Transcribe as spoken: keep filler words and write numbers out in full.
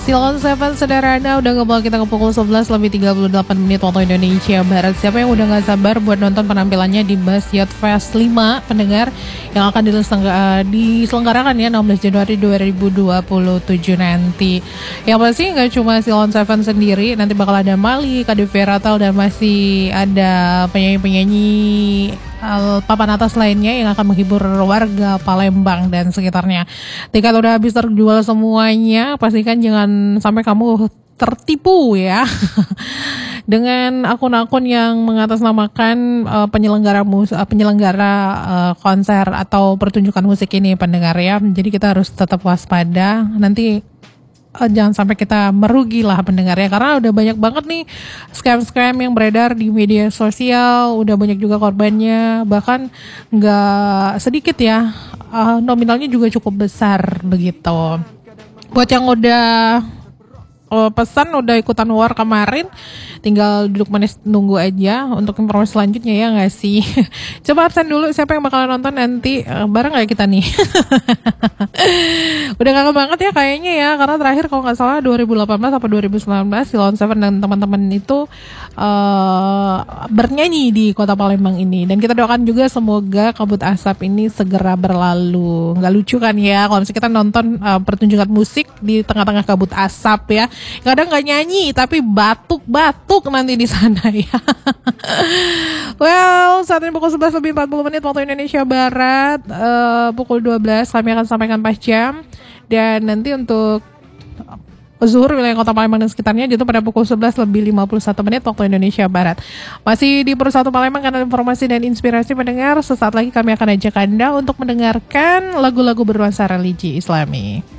Silon Seven Sederhana udah ngebawa kita ke pukul sebelas lebih tiga puluh delapan menit waktu Indonesia Barat. Siapa yang udah gak sabar buat nonton penampilannya di Bass Yacht Fest lima pendengar yang akan diselenggarakan ya enam belas Januari dua ribu dua puluh tujuh nanti. Yang pasti gak cuma Silon Seven sendiri, nanti bakal ada Mali, Kade Veratal, dan masih ada penyanyi-penyanyi uh, papan atas lainnya yang akan menghibur warga Palembang dan sekitarnya. Tiket udah habis terjual semuanya, pastikan jangan sampai kamu tertipu ya dengan akun-akun yang mengatasnamakan uh, penyelenggara mus uh, penyelenggara uh, konser atau pertunjukan musik ini pendengar ya. Jadi kita harus tetap waspada, nanti uh, jangan sampai kita merugi lah pendengar ya, karena udah banyak banget nih scam-scam yang beredar di media sosial, udah banyak juga korbannya, bahkan nggak sedikit ya, uh, nominalnya juga cukup besar begitu. Buat yang udah oh, pesan udah ikutan war kemarin, tinggal duduk manis nunggu aja untuk informasi selanjutnya ya nggak sih. Coba absen dulu siapa yang bakalan nonton nanti, uh, bareng nggak kita nih. Udah kangen banget ya kayaknya ya, karena terakhir kalau nggak salah dua ribu delapan belas atau dua ribu sembilan belas Silon Seven dan teman-teman itu uh, bernyanyi di kota Palembang ini, dan kita doakan juga semoga kabut asap ini segera berlalu. Nggak lucu kan ya kalau misalnya kita nonton uh, pertunjukan musik di tengah-tengah kabut asap ya, kadang nggak nyanyi tapi batuk-batuk nanti di sana ya. Well, saat ini pukul sebelas lebih empat puluh menit waktu Indonesia Barat, uh, pukul dua belas kami akan sampaikan pas jam, dan nanti untuk zuhur wilayah kota Palembang dan sekitarnya itu pada pukul sebelas lebih lima puluh satu menit waktu Indonesia Barat. Masih di Perusahaan Palembang, kanal informasi dan inspirasi pendengar. Sesaat lagi kami akan ajak Anda untuk mendengarkan lagu-lagu bernuansa religi Islami.